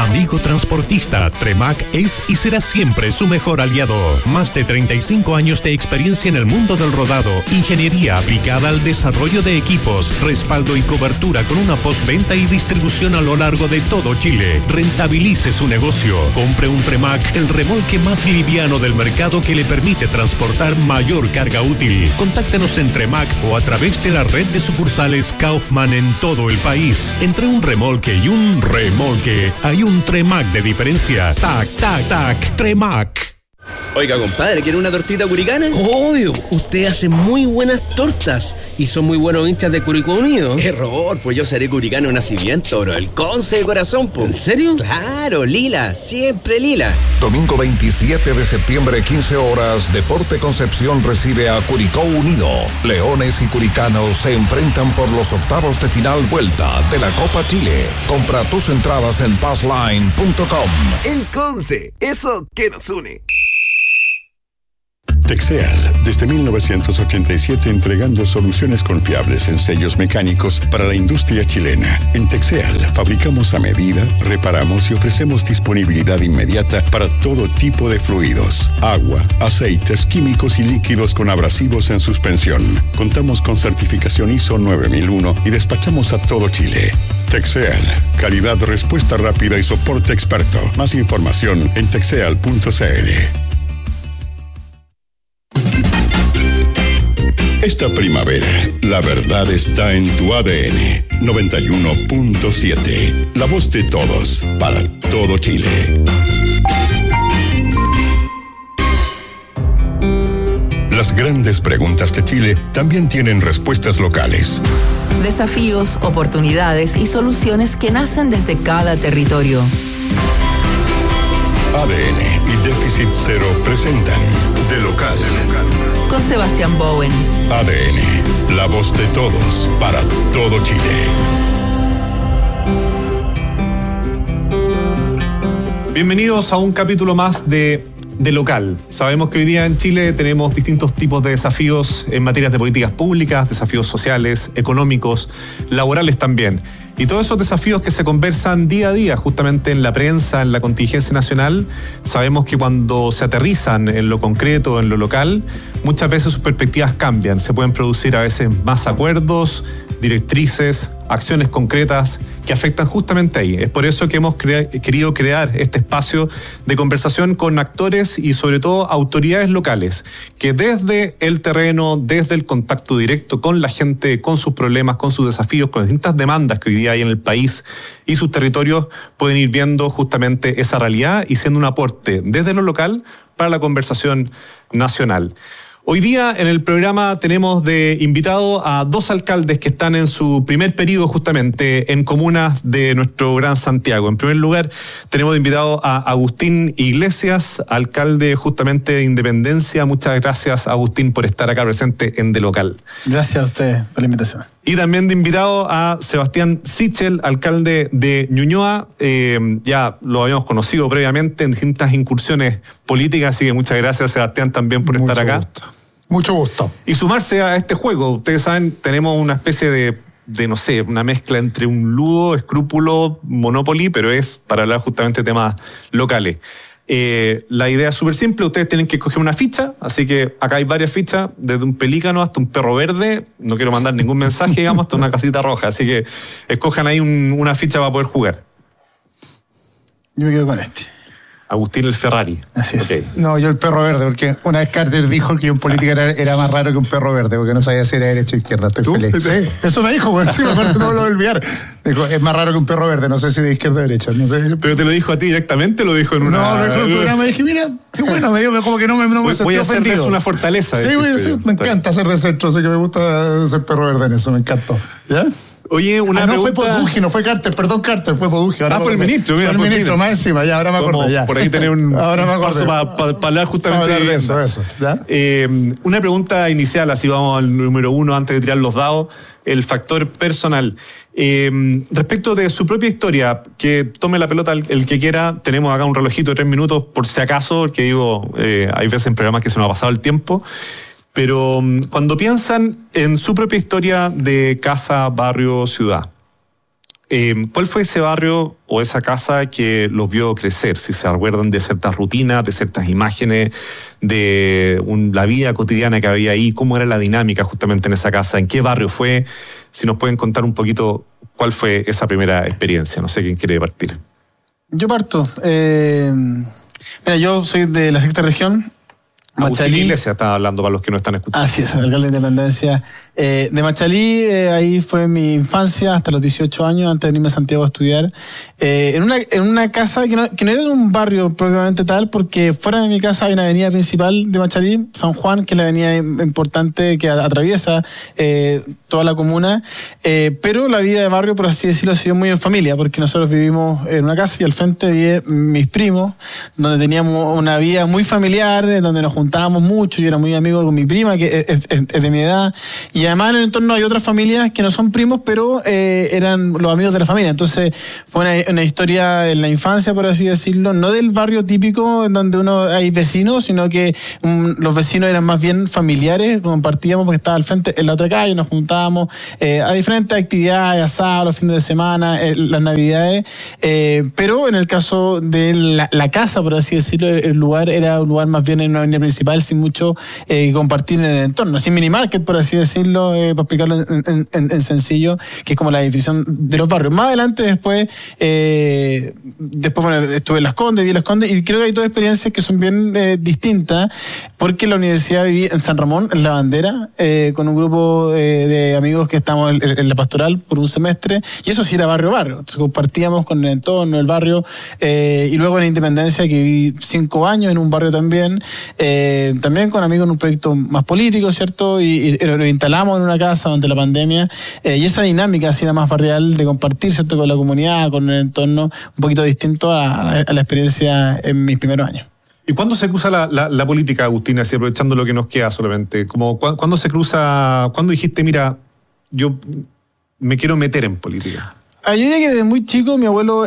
Amigo transportista, Tremac es y será siempre su mejor aliado. Más de 35 años de experiencia en el mundo del rodado, ingeniería aplicada al desarrollo de equipos, respaldo y cobertura con una postventa y distribución a lo largo de todo Chile. Rentabilice su negocio. Compre un Tremac, el remolque más liviano del mercado que le permite transportar mayor carga útil. Contáctenos en Tremac o a través de la red de sucursales Kaufman en todo el país. Entre un remolque y un remolque hay un Tremac de diferencia. Tac, tac, tac, Tremac. Oiga, compadre, ¿quiere una tortita curicana? Obvio, usted hace muy buenas tortas y son muy buenos hinchas de Curicó Unido. Error, pues yo seré curicano de nacimiento, bro. El Conce de corazón, pues. ¿En serio? Claro, lila, siempre lila. Domingo 27 de septiembre, 15 horas, Deporte Concepción recibe a Curicó Unido. Leones y curicanos se enfrentan por los octavos de final vuelta de la Copa Chile. Compra tus entradas en passline.com. El Conce, eso que nos une. Texeal, desde 1987 entregando soluciones confiables en sellos mecánicos para la industria chilena. En Texeal fabricamos a medida, reparamos y ofrecemos disponibilidad inmediata para todo tipo de fluidos, agua, aceites, químicos y líquidos con abrasivos en suspensión. Contamos con certificación ISO 9001 y despachamos a todo Chile. Texeal, calidad, respuesta rápida y soporte experto. Más información en texeal.cl. Esta primavera, la verdad está en tu ADN. 91.7. La voz de todos, para todo Chile. Las grandes preguntas de Chile también tienen respuestas locales. Desafíos, oportunidades y soluciones que nacen desde cada territorio. ADN y Déficit Cero presentan De Local. Con Sebastián Bowen. ADN, la voz de todos, para todo Chile. Bienvenidos a un capítulo más de Local. Sabemos que hoy día en Chile tenemos distintos tipos de desafíos en materias de políticas públicas, desafíos sociales, económicos, laborales también. Y todos esos desafíos que se conversan día a día justamente en la prensa, en la contingencia nacional, sabemos que cuando se aterrizan en lo concreto, en lo local, muchas veces sus perspectivas cambian. Se pueden producir a veces más acuerdos, directrices, acciones concretas que afectan justamente ahí. Es por eso que hemos querido crear este espacio de conversación con actores y sobre todo autoridades locales, que desde el terreno, desde el contacto directo con la gente, con sus problemas, con sus desafíos, con las distintas demandas que hoy día hay en el país y sus territorios, pueden ir viendo justamente esa realidad y siendo un aporte desde lo local para la conversación nacional. Hoy día en el programa tenemos de invitado a dos alcaldes que están en su primer periodo justamente en comunas de nuestro Gran Santiago. En primer lugar, tenemos de invitado a Agustín Iglesias, alcalde justamente de Independencia. Muchas gracias, Agustín, por estar acá presente en De Local. Gracias a ustedes por la invitación. Y también de invitado a Sebastián Sichel, alcalde de Ñuñoa. Ya lo habíamos conocido previamente en distintas incursiones políticas, así que muchas gracias, Sebastián, también por estar acá. Mucho gusto. Y sumarse a este juego. Ustedes saben, tenemos una especie de no sé, una mezcla entre un Ludo, Escrúpulo, Monopoly, pero es para hablar justamente de temas locales. La idea es súper simple, ustedes tienen que escoger una ficha, así que acá hay varias fichas, desde un pelícano hasta un perro verde, no quiero mandar ningún mensaje, digamos, hasta una casita roja, así que escojan ahí una ficha para poder jugar. Yo me quedo con este. Agustín el Ferrari. Así es. Okay. No, yo el perro verde, porque una vez Carter dijo que un político era más raro que un perro verde, porque no sabía si era derecha o izquierda. Estoy feliz. Sí, eso me dijo, bueno, sí, me acuerdo, no lo voy a olvidar. Dijo, es más raro que un perro verde, no sé si de izquierda o derecha. No sé. ¿Pero te lo dijo a ti directamente o lo dijo en una...? No, me dijo en un programa y dije, mira, qué bueno, me dio como que no me sentí voy a hacer ofendido. una fortaleza. Sí, me encanta hacer de centro, así que me gusta ser perro verde en eso, me encantó. ¿Ya? Oye, una pregunta... No fue Poduggi, no fue Carter, perdón, Carter, fue Poduggi. Fue el ministro, mira. Fue el ministro, más encima, ya, ahora me acordé, ya. Por ahí tener un paso para hablar justamente de eso. ¿Ya? Una pregunta inicial, así vamos al número 1 antes de tirar los dados, el factor personal. Respecto de su propia historia, que tome la pelota el que quiera, tenemos acá un relojito de 3 minutos por si acaso, porque digo, hay veces en programas que se nos ha pasado el tiempo. Pero cuando piensan en su propia historia de casa, barrio, ciudad, ¿Cuál fue ese barrio o esa casa que los vio crecer? Si se acuerdan de ciertas rutinas, de ciertas imágenes, de la vida cotidiana que había ahí, cómo era la dinámica justamente en esa casa, en qué barrio fue, si nos pueden contar un poquito cuál fue esa primera experiencia. No sé quién quiere partir. Yo parto. Mira, yo soy de la sexta región. Agustín Iglesia está hablando para los que no están escuchando. Así es, alcalde de Independencia. De Machalí, ahí fue mi infancia hasta los 18 años, antes de irme a Santiago a estudiar. En una casa que no era un barrio propiamente tal, porque fuera de mi casa hay una avenida principal de Machalí, San Juan, que es la avenida importante que atraviesa toda la comuna. Pero la vida de barrio, por así decirlo, ha sido muy en familia, porque nosotros vivimos en una casa y al frente viven mis primos, donde teníamos una vida muy familiar, donde nos juntábamos mucho. Yo era muy amigo con mi prima, que es de mi edad. Y además en el entorno hay otras familias que no son primos, pero eran los amigos de la familia. Entonces fue una historia en la infancia, por así decirlo, no del barrio típico en donde hay vecinos, sino que los vecinos eran más bien familiares, compartíamos porque estaba al frente en la otra calle, nos juntábamos a diferentes actividades, asados, los fines de semana, las navidades, pero en el caso de la casa, por así decirlo, el lugar era un lugar más bien en una avenida principal, sin mucho compartir en el entorno, sin minimarket, por así decirlo, para explicarlo en sencillo, que es como la definición de los barrios. Más adelante, después bueno, estuve en Las Condes, vi Las Condes, y creo que hay dos experiencias que son bien distintas, porque en la universidad viví en San Ramón, en La Bandera, con un grupo de amigos que estábamos en la pastoral por un semestre, y eso sí era barrio. Entonces, compartíamos con el entorno, el barrio, y luego en Independencia, que viví 5 años en un barrio también con amigos en un proyecto más político, ¿cierto? Y lo instalamos en una casa durante la pandemia, y esa dinámica así era más barrial de compartir, ¿cierto? Con la comunidad, con el entorno, un poquito distinto a la experiencia en mis primeros años. ¿Y cuándo se cruza la política, Agustín, así aprovechando lo que nos queda solamente? ¿Cuándo se cruza, cuándo dijiste, mira, yo me quiero meter en política? Yo diría que desde muy chico mi abuelo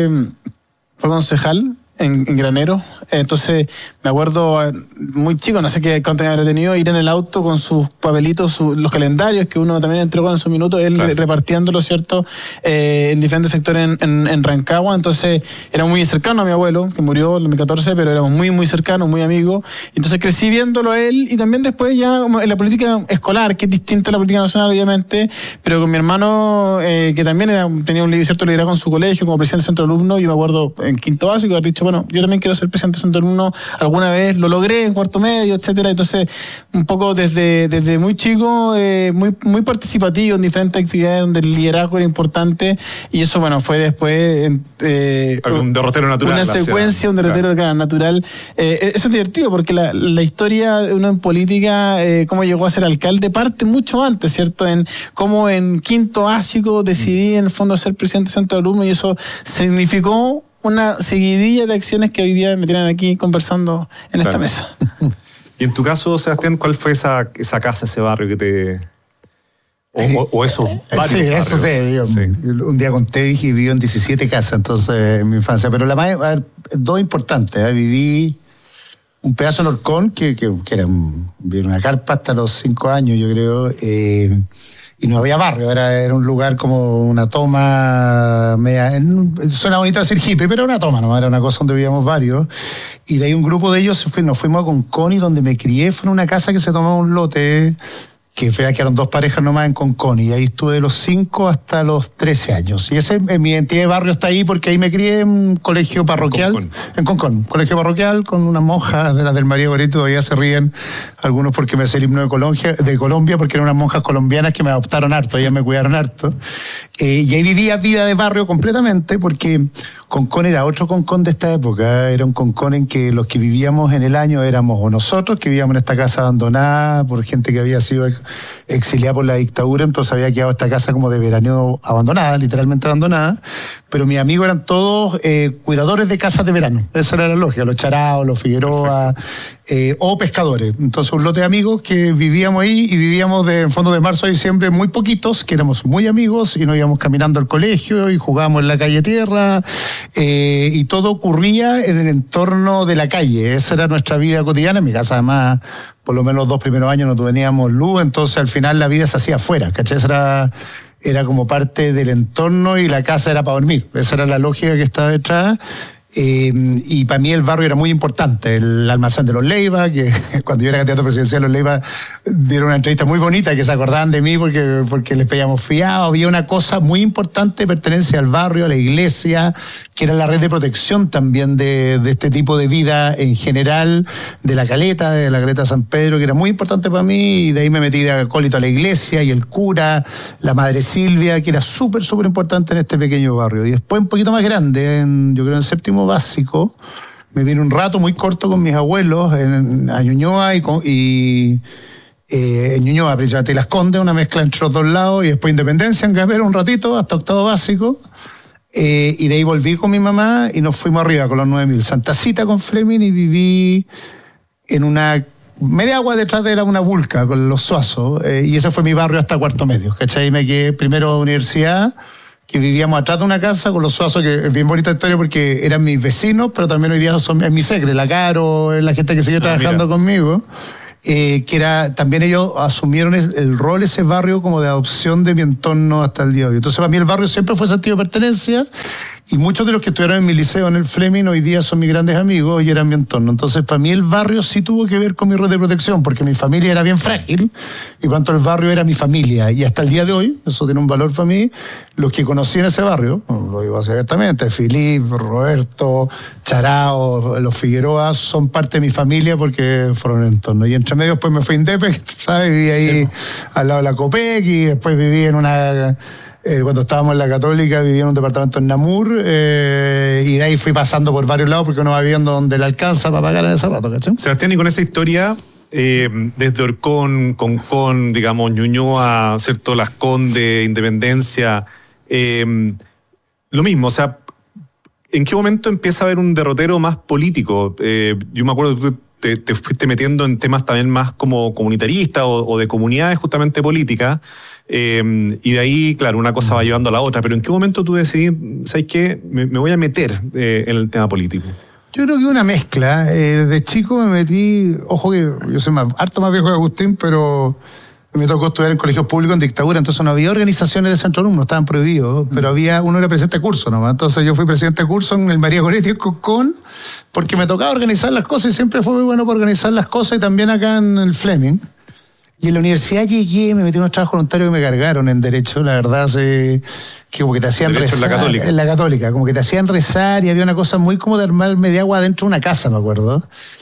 fue concejal en Granero. Entonces me acuerdo muy chico, no sé qué cuánto había tenido, ir en el auto con sus papelitos, los calendarios que uno también entregó en su minuto, él repartiéndolo, ¿cierto? En diferentes sectores en Rancagua. Entonces era muy cercano a mi abuelo, que murió en 2014, pero éramos muy, muy cercanos, muy amigos. Entonces crecí viéndolo a él, y también después ya en la política escolar, que es distinta a la política nacional, obviamente, pero con mi hermano, que también tenía un cierto liderazgo en su colegio como presidente de centro de alumnos. Yo me acuerdo en quinto básico haber dicho, bueno, yo también quiero ser presidente de centro de alumnos, alguna vez lo logré en cuarto medio, etcétera. Entonces, un poco desde muy chico, muy, muy participativo en diferentes actividades donde el liderazgo era importante, y eso, bueno, fue después un derrotero natural. Una secuencia, un derrotero natural. Eso es divertido, porque la historia de uno en política, cómo llegó a ser alcalde, parte mucho antes, ¿cierto? En cómo en quinto básico decidí en el fondo ser presidente de centro de alumnos, y eso significó una seguidilla de acciones que hoy día me tienen aquí conversando en esta mesa. Y en tu caso, Sebastián, ¿cuál fue esa casa, ese barrio que te... o esos varios sí, barrios? Eso digo, sí. Un día conté, dije, viví en 17 casas entonces en mi infancia, pero dos importantes. Viví un pedazo en Orcón, que era una carpa hasta los 5 años, yo creo, y no había barrio, era un lugar como una toma media, suena bonito decir hippie, pero era una toma, ¿no? Era una cosa donde vivíamos varios, y de ahí un grupo de ellos nos fuimos a Conconi, donde me crié. Fue en una casa que se tomaba un lote, que quedaron 2 parejas nomás en Conconi, y ahí estuve de los 5 hasta los 13 años. Y mi identidad de barrio está ahí, porque ahí me crié en un colegio parroquial, en Concón, colegio parroquial, con unas monjas de las del María Goreto. Todavía se ríen algunos porque me sé el himno de Colombia, porque eran unas monjas colombianas que me adoptaron harto, ellas me cuidaron harto. Y ahí vivía vida de barrio completamente, porque Concón era otro Concón de esta época. Era un Concón en que los que vivíamos en el año éramos o nosotros, que vivíamos en esta casa abandonada por gente que había sido exiliada por la dictadura, entonces había quedado esta casa como de veraneo abandonada, literalmente abandonada, pero mis amigos eran todos cuidadores de casas de verano. Esa era la lógica, los Charaos, los Figueroa, o pescadores. Entonces un lote de amigos que vivíamos ahí, y vivíamos en fondo de marzo a diciembre muy poquitos, que éramos muy amigos, y nos íbamos caminando al colegio y jugábamos en la calle Tierra, y todo ocurría en el entorno de la calle. Esa era nuestra vida cotidiana. En mi casa, además, por lo menos los 2 primeros años no teníamos luz, entonces al final la vida se hacía afuera, ¿cachai? Esa era era como parte del entorno y la casa era para dormir. Esa era la lógica que estaba detrás. Y para mí el barrio era muy importante. El almacén de los Leiva, que cuando yo era candidato presidencial, los Leiva dieron una entrevista muy bonita que se acordaban de mí porque les pedíamos fiado. Había una cosa muy importante, pertenencia al barrio, a la iglesia, que era la red de protección también de este tipo de vida en general, de la Caleta San Pedro, que era muy importante para mí, y de ahí me metí de acólito a la iglesia, y el cura, la madre Silvia, que era súper, súper importante en este pequeño barrio. Y después un poquito más grande, yo creo en séptimo básico, me vine un rato muy corto con mis abuelos a Ñuñoa en Ñuñoa, principalmente Las Condes, una mezcla entre los dos lados, y después Independencia en Gavera un ratito, hasta octavo básico. Y de ahí volví con mi mamá y nos fuimos arriba con los 9000. Santa Cita con Fleming, y viví en una media agua detrás de una vulca con los Suazos, y ese fue mi barrio hasta cuarto medio, ¿cachai? Me quedé primero a universidad, que vivíamos atrás de una casa con los Suazos, que es bien bonita historia porque eran mis vecinos, pero también hoy día son mi secre, la Caro, la gente que sigue trabajando conmigo. Que era, también ellos asumieron el rol, ese barrio, como de adopción de mi entorno hasta el día de hoy. Entonces para mí el barrio siempre fue sentido de pertenencia, y muchos de los que estuvieron en mi liceo, en el Fleming, hoy día son mis grandes amigos y eran mi entorno. Entonces para mí el barrio sí tuvo que ver con mi red de protección, porque mi familia era bien frágil, y por tanto el barrio era mi familia, y hasta el día de hoy, eso tiene un valor para mí. Los que conocí en ese barrio, lo digo así abiertamente, Filip, Roberto, Charao, los Figueroa, son parte de mi familia porque fueron el entorno. Y entre medio después me fui a Indepe, ¿sabes? Viví ahí al lado de la Copec, y después viví en cuando estábamos en la Católica, viví en un departamento en Namur, y de ahí fui pasando por varios lados porque uno va viendo donde le alcanza para pagar en ese rato, ¿cachai? Sebastián, y con esa historia, desde Orcón, Concón, digamos, Ñuñoa, ¿cierto? Las Condes, Independencia, lo mismo, o sea, ¿en qué momento empieza a haber un derrotero más político? Yo me acuerdo que tú te fuiste metiendo en temas también más como comunitaristas o de comunidades justamente políticas, y de ahí, claro, una cosa va llevando a la otra, pero ¿en qué momento tú decidís, ¿sabes qué? Me voy a meter en el tema político? Yo creo que una mezcla. De chico me metí, ojo que yo soy harto más viejo que Agustín, pero me tocó estudiar en colegios públicos en dictadura, entonces no había organizaciones de centro alumnos, estaban prohibidos, pero uno era presidente de curso nomás. Entonces yo fui presidente de curso en el María Goretti Concón, porque me tocaba organizar las cosas, y siempre fue muy bueno para organizar las cosas, y también acá en el Fleming. Y en la universidad llegué, me metí en unos trabajos voluntarios que me cargaron en Derecho, la verdad, que como que te hacían rezar. En la Católica. En la Católica, como que te hacían rezar, y había una cosa muy como de armar media agua dentro de una casa, me acuerdo.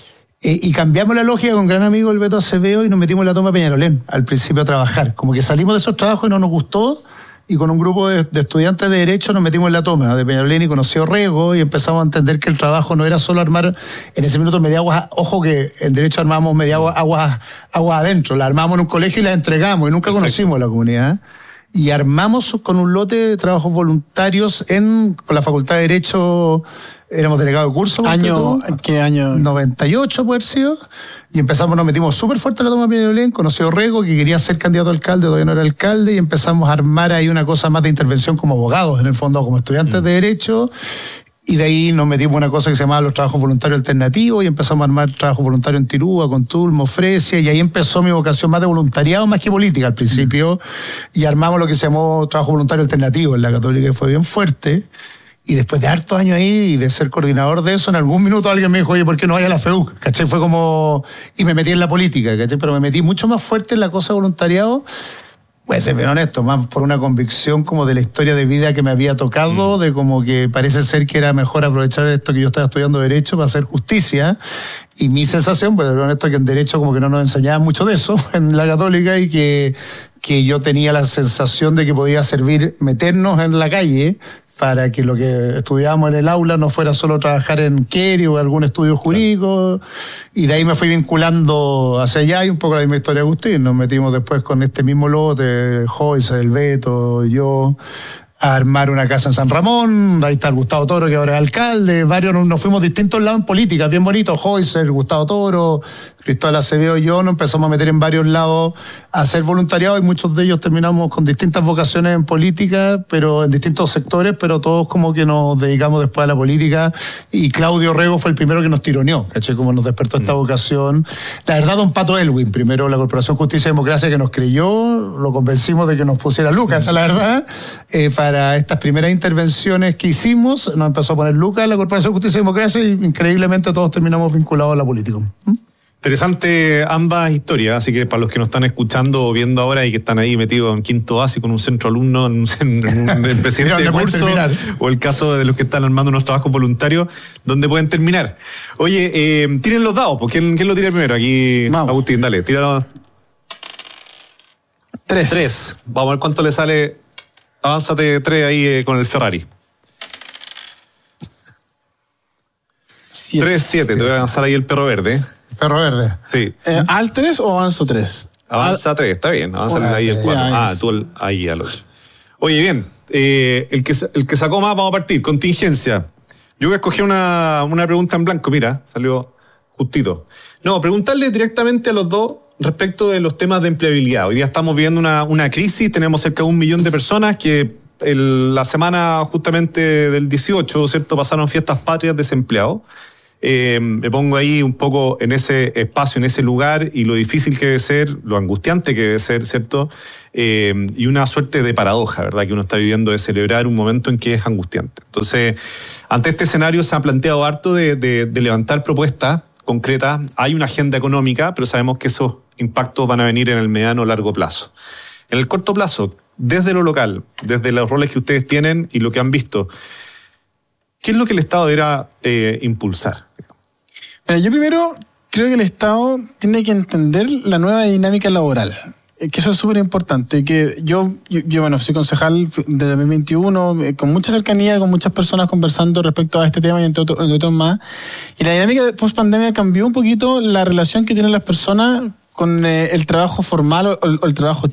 Y cambiamos la lógica con un gran amigo, el Beto Acevedo, y nos metimos en la toma de Peñalolén al principio a trabajar. Como que salimos de esos trabajos y no nos gustó, y con un grupo de estudiantes de Derecho nos metimos en la toma de Peñalolén, y conocí a Orrego, y empezamos a entender que el trabajo no era solo armar en ese minuto media agua. Ojo que en Derecho armamos media agua adentro, la armamos en un colegio y la entregamos, y nunca conocimos la comunidad. Y armamos con un lote de trabajos voluntarios con la Facultad de Derecho. Éramos delegados de curso. ¿Qué año? 98 puede haber sido. Y nos metimos súper fuerte en la toma de Peñalolén. Conocí a Orrego, que quería ser candidato a alcalde, todavía no era alcalde, y empezamos a armar ahí una cosa más de intervención como abogados, en el fondo, como estudiantes de Derecho. Y de ahí nos metimos en una cosa que se llamaba los trabajos voluntarios alternativos, y empezamos a armar trabajo voluntario en Tirúa, con Tulmo, Fresia, y ahí empezó mi vocación más de voluntariado, más que política al principio, y armamos lo que se llamó trabajo voluntario alternativo en la Católica, que fue bien fuerte. Y después de hartos años ahí y de ser coordinador de eso, en algún minuto alguien me dijo, oye, ¿por qué no vaya a la FEUC? ¿Cachai? Fue como... Y me metí en la política, ¿cachai? Pero me metí mucho más fuerte en la cosa de voluntariado. Voy a ser bien honesto, más por una convicción como de la historia de vida que me había tocado, de como que parece ser que era mejor aprovechar esto que yo estaba estudiando Derecho para hacer justicia. Y mi sensación, pues, honesto, que en Derecho como que no nos enseñaban mucho de eso en la Católica, y que yo tenía la sensación de que podía servir meternos en la calle para que lo que estudiábamos en el aula no fuera solo trabajar en Keri o algún estudio jurídico. Y de ahí me fui vinculando hacia allá, y un poco la misma historia de Agustín. Nos metimos después con este mismo lote, Joyce, el Beto, yo, a armar una casa en San Ramón, ahí está el Gustavo Toro, que ahora es alcalde, varios nos fuimos a distintos lados en política, bien bonito, Joycer, Gustavo Toro, Cristóbal Acevedo y yo nos empezamos a meter en varios lados a hacer voluntariado y muchos de ellos terminamos con distintas vocaciones en política, pero en distintos sectores, pero todos como que nos dedicamos después a la política y Claudio Rego fue el primero que nos tironeó, ¿cachai? Como nos despertó esta vocación. La verdad, don Pato Elwin, primero la Corporación Justicia y Democracia que nos creyó, lo convencimos de que nos pusiera lucas, esa es la verdad, para estas primeras intervenciones que hicimos, nos empezó a poner lucas la Corporación Justicia y Democracia y increíblemente todos terminamos vinculados a la política. Interesante ambas historias, así que para los que nos están escuchando o viendo ahora y que están ahí metidos en quinto básico con un centro alumno, en el presidente de curso, o el caso de los que están armando unos trabajos voluntarios, ¿dónde pueden terminar? Oye, tiren los dados, pues ¿quién lo tira primero? Aquí, vamos. Agustín, dale, tira 3. Vamos a ver cuánto le sale. Avánzate 3 ahí con el Ferrari. 3-7, te voy a avanzar ahí el perro verde. Perro verde. Sí. ¿Al 3 o avanzo 3? Avanza 3, está bien. Avanza ahí el 4. Tú ahí al 8. Oye, bien. El que sacó más, vamos a partir. Contingencia. Yo voy a escoger una pregunta en blanco. Mira, salió justito. No, preguntarle directamente a los dos respecto de los temas de empleabilidad. Hoy día estamos viviendo una crisis. Tenemos cerca de 1 millón de personas que la semana justamente del 18, ¿cierto? Pasaron fiestas patrias desempleados. Me pongo ahí un poco en ese espacio, en ese lugar, y lo difícil que debe ser, lo angustiante que debe ser, ¿cierto? Y una suerte de paradoja, ¿verdad? Que uno está viviendo de celebrar un momento en que es angustiante. Entonces, ante este escenario se ha planteado harto de levantar propuestas concretas. Hay una agenda económica, pero sabemos que esos impactos van a venir en el mediano o largo plazo. En el corto plazo, desde lo local, desde los roles que ustedes tienen y lo que han visto, ¿qué es lo que el Estado deberá impulsar? Mira, yo primero creo que el Estado tiene que entender la nueva dinámica laboral, que eso es súper importante. Que yo bueno, soy concejal de 2021, con mucha cercanía, con muchas personas conversando respecto a este tema y entre otros más. Y la dinámica post-pandemia cambió un poquito la relación que tienen las personas con el trabajo formal o el trabajo típico.